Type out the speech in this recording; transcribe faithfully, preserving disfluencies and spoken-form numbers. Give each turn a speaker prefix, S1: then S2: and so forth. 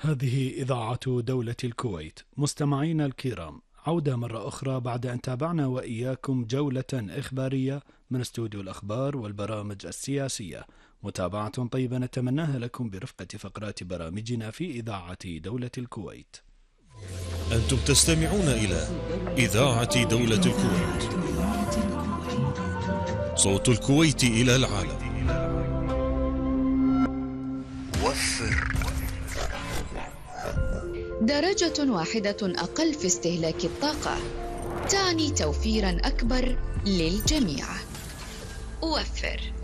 S1: هذه إذاعة دولة الكويت. مستمعينا الكرام، عودة مرة أخرى بعد أن تابعنا وإياكم جولة إخبارية من استوديو الأخبار والبرامج السياسية. متابعة طيبة نتمناها لكم برفقة فقرات برامجنا في إذاعة دولة الكويت.
S2: أنتم تستمعون إلى إذاعة دولة الكويت، صوت الكويت إلى العالم.
S3: وفر
S4: درجة واحدة أقل في استهلاك الطاقة تعني توفيراً أكبر للجميع. وفر.